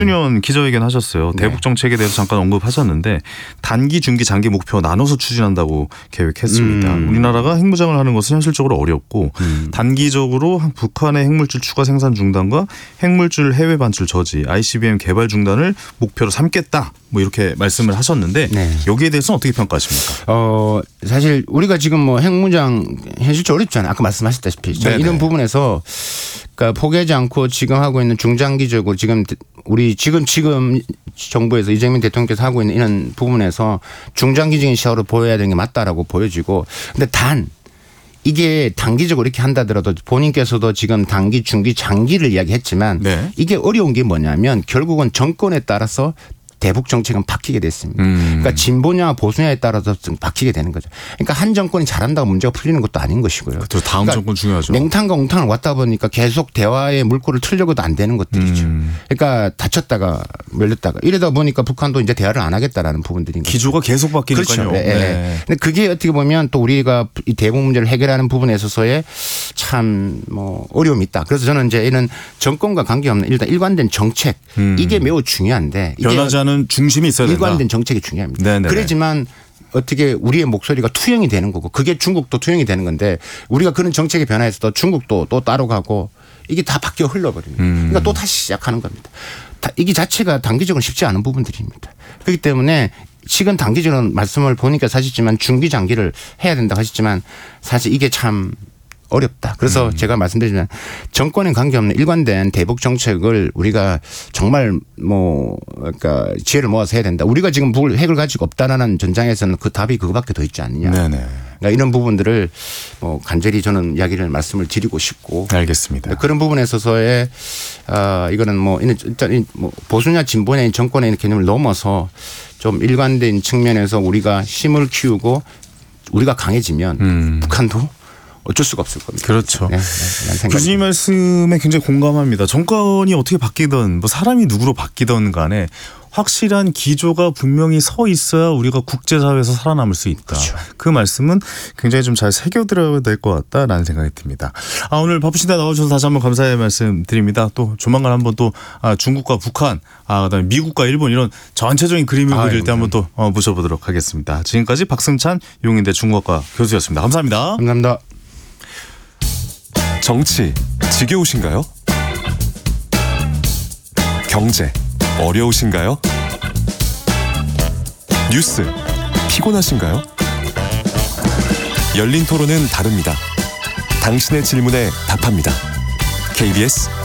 10주년 기자회견 하셨어요. 네. 대북 정책에 대해서 잠깐 언급하셨는데 단기, 중기, 장기 목표 나눠서 추진한다고 계획했습니다. 우리나라가 핵무장을 하는 것은 현실적으로 어렵고 단기적으로 북한의 핵물질 추가 생산 중단과 핵물질 해외 반출 저지, ICBM 개발 중단을 목표로 삼겠다. 뭐 이렇게 말씀을 하셨는데 네. 여기에 대해서는 어떻게 평가하십니까? 사실 우리가 지금 뭐 핵무장 현실적으로 어렵잖아요. 아까 말씀하셨다시피 이런 부분에서 그러니까 포기하지 않고 지금 하고 있는 중장기적으로 지금 정부에서 이재명 대통령께서 하고 있는 이런 부분에서 중장기적인 시야로 보여야 되는 게 맞다라고 보여지고, 근데 이게 단기적으로 이렇게 한다더라도 본인께서도 지금 단기, 중기, 장기를 이야기했지만 네. 이게 어려운 게 뭐냐면 결국은 정권에 따라서 대북 정책은 바뀌게 됐습니다. 그러니까 진보냐 보수냐에 따라서 바뀌게 되는 거죠. 그러니까 한 정권이 잘한다고 문제가 풀리는 것도 아닌 것이고요. 그렇죠. 다음 그러니까 정권 중요하죠. 냉탕과 옹탕을 왔다 보니까 계속 대화의 물꼬를 틀려고도 안 되는 것들이죠. 그러니까 다쳤다가 밀렸다가 이러다 보니까 북한도 이제 대화를 안 하겠다라는 부분들인 거죠. 기조가 계속 바뀌니까요. 그렇죠. 네. 근데 그게 어떻게 보면 또 우리가 이 대북 문제를 해결하는 부분에 있어서의 참 뭐 어려움이 있다. 그래서 저는 이제 이런 정권과 관계없는 일단 일관된 정책 이게 매우 중요한데 변하지 않은 중심이 있어야 된다. 일관된 정책이 중요합니다. 네네네. 그렇지만 어떻게 우리의 목소리가 투영이 되는 거고 그게 중국도 투영이 되는 건데 우리가 그런 정책의 변화에서도 중국도 또 따로 가고 이게 다 바뀌어 흘러버립니다. 그러니까 또 다시 시작하는 겁니다. 이게 자체가 단기적으로 쉽지 않은 부분들입니다. 그렇기 때문에 지금 단기적으로 말씀을 보니까 사실지만 중기 장기를 해야 된다고 하셨지만 사실 이게 참 어렵다. 그래서 제가 말씀드리지만 정권에 관계없는 일관된 대북 정책을 우리가 정말 그러니까 지혜를 모아서 해야 된다. 우리가 지금 핵을 가지고 없다라는 전장에서는 그 답이 그거밖에 더 있지 않느냐. 네네. 그러니까 이런 부분들을 간절히 저는 이야기를 말씀을 드리고 싶고. 알겠습니다. 그런 부분에 있어서의 이거는 일단 보수냐 진보냐 정권의 개념을 넘어서 좀 일관된 측면에서 우리가 힘을 키우고 우리가 강해지면 북한도 어쩔 수가 없을 겁니다. 그렇죠. 네, 교수님 말씀에 굉장히 공감합니다. 정권이 어떻게 바뀌든 사람이 누구로 바뀌든 간에 확실한 기조가 분명히 서 있어야 우리가 국제사회에서 살아남을 수 있다. 그렇죠. 그 말씀은 굉장히 좀 잘 새겨들어야 될 것 같다라는 생각이 듭니다. 오늘 바쁘신데 나와주셔서 다시 한번 감사의 말씀 드립니다. 또 조만간 한번 또 중국과 북한, 그다음에 미국과 일본 이런 전체적인 그림을 그릴 때 한번 또 모셔보도록 하겠습니다. 지금까지 박승찬 용인대 중국어과 교수였습니다. 감사합니다. 감사합니다. 정치 지겨우신가요? 경제 어려우신가요? 뉴스 피곤하신가요? 열린 토론은 다릅니다. 당신의 질문에 답합니다. KBS